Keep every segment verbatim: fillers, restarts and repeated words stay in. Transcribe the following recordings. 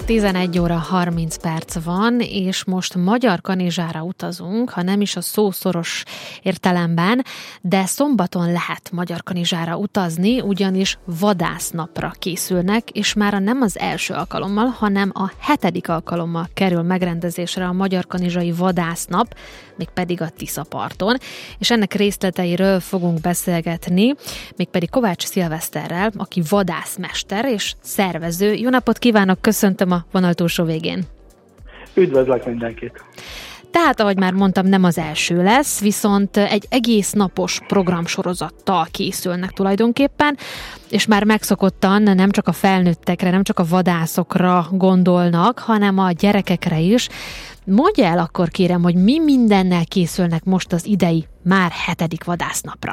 tizenegy óra harminc perc van, és most Magyar Kanizsára utazunk, ha nem is a szó szoros értelemben, de szombaton lehet Magyar Kanizsára utazni, ugyanis vadásznapra készülnek, és már nem az első alkalommal, hanem a hetedik alkalommal kerül megrendezésre a Magyar Kanizsai Vadásznap, mégpedig a Tiszaparton, és ennek részleteiről fogunk beszélgetni, mégpedig Kovács Szilveszterrel, aki vadászmester és szervező. Jó napot kívánok, köszöntöm a vonal túlsó végén. Üdvözlök mindenkit! Tehát, ahogy már mondtam, nem az első lesz, viszont egy egész napos programsorozattal készülnek tulajdonképpen, és már megszokottan nem csak a felnőttekre, nem csak a vadászokra gondolnak, hanem a gyerekekre is. Mondja el akkor kérem, hogy mi mindennel készülnek most az idei, már hetedik vadásznapra.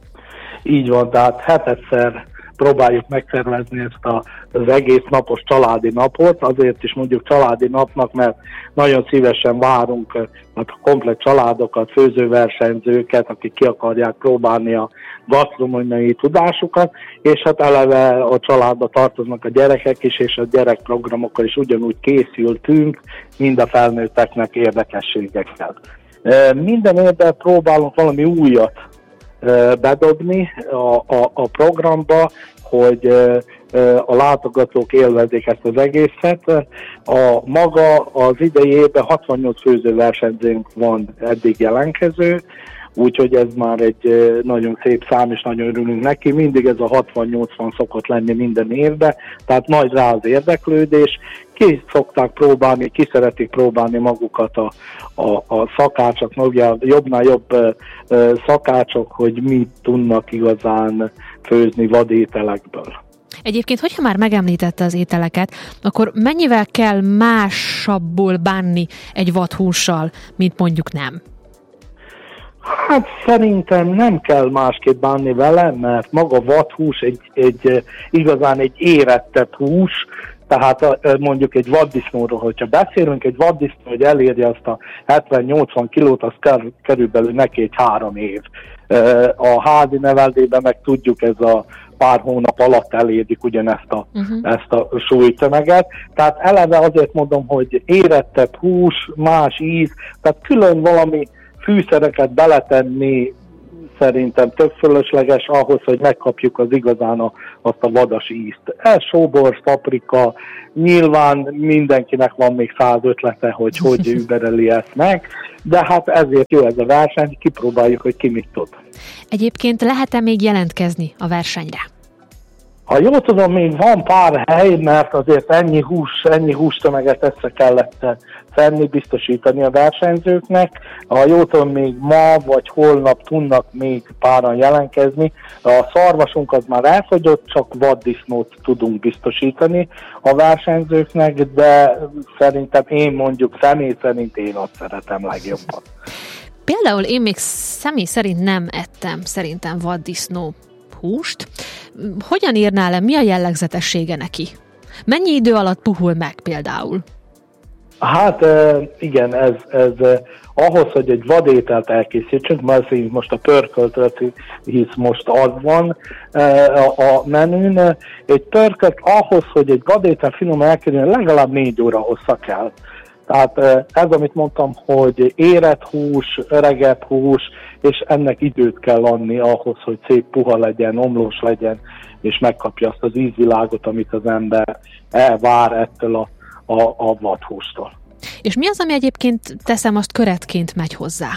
Így van, tehát hetedszer próbáljuk megszervezni ezt a, az egész napos családi napot, azért is mondjuk családi napnak, mert nagyon szívesen várunk a komplett családokat, főzőversenyzőket, akik ki akarják próbálni a gasztronómiai tudásukat, és hát eleve a családba tartoznak a gyerekek is, és a gyerekprogramokkal is ugyanúgy készültünk, mind a felnőtteknek érdekességekkel. Minden évben próbálunk valami újat bedobni a, a, a programba, hogy a látogatók élvezik ezt az egészet. A maga az idei évben hatvannyolc főzőversenyzőnk van eddig jelentkező, úgyhogy ez már egy nagyon szép szám, és nagyon örülünk neki. Mindig ez a hatvan-nyolcvan szokott lenni minden évben, tehát nagy rá az érdeklődés. Ki szokták próbálni, ki szeretik próbálni magukat a, a, a szakácsok, ugye jobbnál jobb szakácsok, hogy mit tudnak igazán főzni vadételekből. Egyébként, hogyha már megemlítette az ételeket, akkor mennyivel kell másabbul bánni egy vadhússal, mint mondjuk nem? Hát szerintem nem kell másképp bánni vele, mert maga vadhús egy, egy igazán egy érettebb hús, tehát mondjuk egy vaddisznóról, hogyha beszélünk, egy vaddisznó, hogy elérje azt a hetven-nyolcvan kilót, az körülbelül neki egy három év. A házi neveldében meg tudjuk, ez a pár hónap alatt elérik ugyanezt a, uh-huh. ezt a súlytömeget. Tehát eleve azért mondom, hogy érettebb hús, más íz, tehát külön valami fűszereket beletenni szerintem több fölösleges ahhoz, hogy megkapjuk az igazán a, azt a vadas ízt. Ez sóbor, paprika, nyilván mindenkinek van még száz ötlete, hogy hogy übereli ezt meg, de hát ezért jó ez a verseny, kipróbáljuk, hogy ki mit tud. Egyébként lehet-e még jelentkezni a versenyre? Ha jól tudom, még van pár hely, mert azért ennyi hús, ennyi hústömeget össze kellett fenni, biztosítani a versenyzőknek. Ha jól tudom, még ma vagy holnap tudnak még páran jelentkezni. A szarvasunk az már elfogyott, csak vaddisznót tudunk biztosítani a versenyzőknek, de szerintem én mondjuk személy szerint én azt szeretem legjobban. Például én még személy szerint nem ettem szerintem vaddisznó húst. Hogyan írnál le, mi a jellegzetessége neki? Mennyi idő alatt puhul meg például? Hát igen, ez, ez ahhoz, hogy egy vadételt elkészítsünk, mert most a pörköltet, hisz most az van a menün, egy pörkölt ahhoz, hogy egy vadétel finom elkerüljön, legalább négy óra hossza kell. Tehát ez, amit mondtam, hogy érett hús, öregebb hús, és ennek időt kell adni ahhoz, hogy szép puha legyen, omlós legyen, és megkapja azt az ízvilágot, amit az ember elvár ettől a, a, a vadhústól. És mi az, ami egyébként teszem, azt köretként megy hozzá?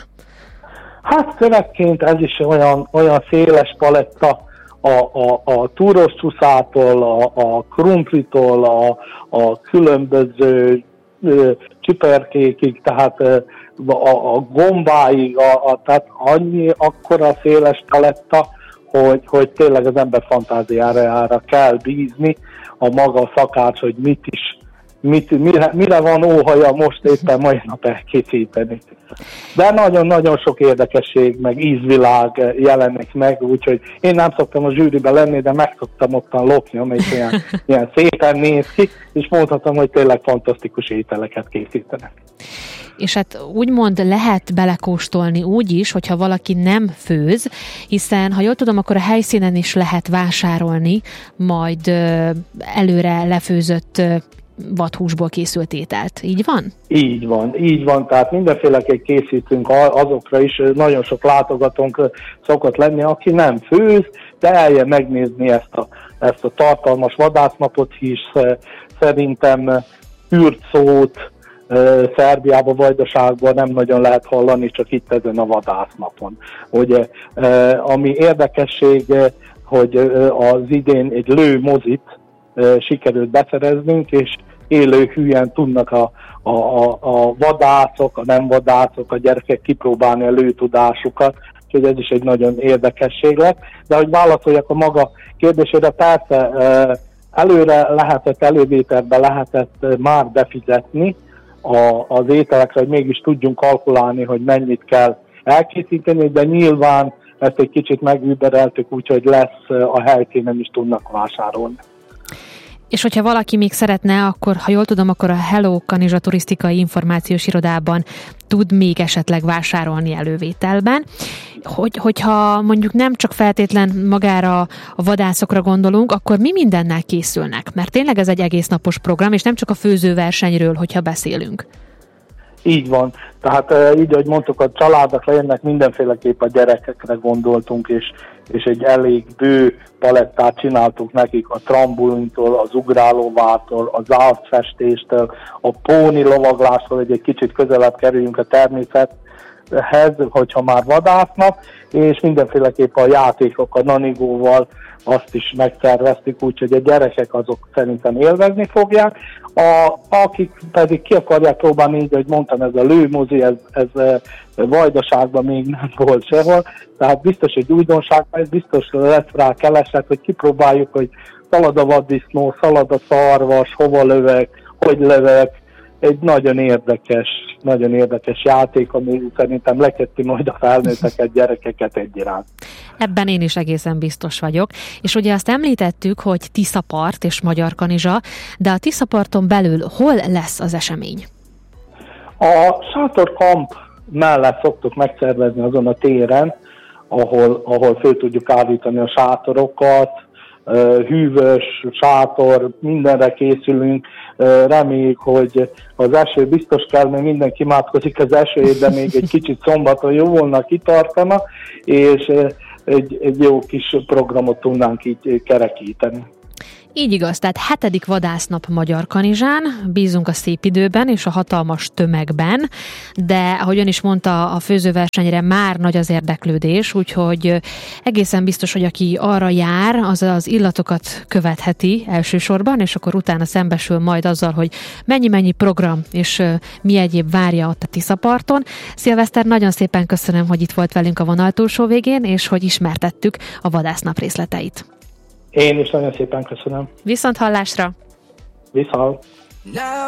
Hát köretként ez is olyan, olyan széles paletta, a, a, a túros csuszától, a, a krumplitól, a, a különböző csiperkékig, tehát a, a gombáig, a, a, tehát annyi akkora széles paletta, hogy, hogy tényleg az ember fantáziára kell bízni a maga szakács, hogy mit is, mit, mire, mire van óhaja most éppen mai nap elkészíteni. De nagyon-nagyon sok érdekesség, meg ízvilág jelenik meg, úgyhogy én nem szoktam a zsűriben lenni, de meg szoktam ottan lopni, amelyik ilyen, ilyen szépen néz ki, és mondhatom, hogy tényleg fantasztikus ételeket készítenek. És hát úgymond lehet belekóstolni úgy is, hogyha valaki nem főz, hiszen, ha jól tudom, akkor a helyszínen is lehet vásárolni majd előre lefőzött vadhúsból készült ételt. Így van? Így van, így van. Tehát mindenféleképp készítünk azokra is. Nagyon sok látogatónk szokott lenni, aki nem főz, de eljön megnézni ezt a, ezt a tartalmas vadásznapot is. Szerintem hűrt szót Szerbiában, Vajdaságban nem nagyon lehet hallani, csak itt ezen a vadásznapon. Ugye, ami érdekesség, hogy az idén egy lőmozit sikerült beszereznünk, és élő hülyen tudnak a, a, a, a vadászok, a nem vadászok, a gyerekek kipróbálni a lőtudásukat, úgyhogy ez is egy nagyon érdekesség lett. De hogy válaszoljak a maga kérdésére, persze előre lehetett, elővételben lehetett már befizetni a, az ételekre, hogy mégis tudjunk kalkulálni, hogy mennyit kell elkészíteni, de nyilván ezt egy kicsit megübereltük, úgyhogy lesz a helyszínen is tudnak vásárolni. És hogyha valaki még szeretne, akkor, ha jól tudom, akkor a Hello Kanizsa Turisztikai Információs Irodában tud még esetleg vásárolni elővételben. Hogy, hogyha mondjuk nem csak feltétlen magára a vadászokra gondolunk, akkor mi mindennel készülnek? Mert tényleg ez egy egész napos program, és nem csak a főzőversenyről, hogyha beszélünk. Így van. Tehát így, ahogy mondtuk, a családokra jönnek, mindenféleképp a gyerekekre gondoltunk, és, és egy elég bő palettát csináltuk nekik a trambolintól, az ugrálóvártól, az arcfestéstől, a póni lovaglástól, hogy egy kicsit közelebb kerüljünk a természethez, hogyha már vadásznak, és mindenféleképp a játékok a Nanigóval azt is megterveztük, úgyhogy a gyerekek azok szerintem élvezni fogják. A, akik pedig ki akarják próbálni, így, hogy mondtam, ez a lőmozi, ez, ez Vajdaságban még nem volt sehol, tehát biztos egy újdonság, ez biztos lesz rá kereslet, hogy kipróbáljuk, hogy szalad a vaddisznó, szalad a szarvas, hova lövek, hogy lövek. Egy nagyon érdekes, nagyon érdekes játék, ami szerintem lekedti majd a felnőtteket, gyerekeket egyaránt. Ebben én is egészen biztos vagyok. És ugye azt említettük, hogy Tiszapart és Magyarkanizsa, de a Tiszaparton belül hol lesz az esemény? A sátorkamp mellett szoktuk megszervezni azon a téren, ahol, ahol föl tudjuk állítani a sátorokat, hűvös, sátor, mindenre készülünk. Reméljük, hogy az eső biztos kell, mert mindenki imádkozik az esőért, de még egy kicsit szombaton jó volna kitartana, és egy, egy jó kis programot tudnánk így kerekíteni. Így igaz, tehát hetedik vadásznap Magyarkanizsán, bízunk a szép időben és a hatalmas tömegben, de ahogy ön is mondta, a főzőversenyre már nagy az érdeklődés, úgyhogy egészen biztos, hogy aki arra jár, az az illatokat követheti elsősorban, és akkor utána szembesül majd azzal, hogy mennyi-mennyi program és mi egyéb várja ott a Tiszaparton. Szilveszter, nagyon szépen köszönöm, hogy itt volt velünk a vonal túlsó végén, és hogy ismertettük a vadásznap részleteit. Én is nagyon szépen köszönöm. Viszont hallásra! Viszont!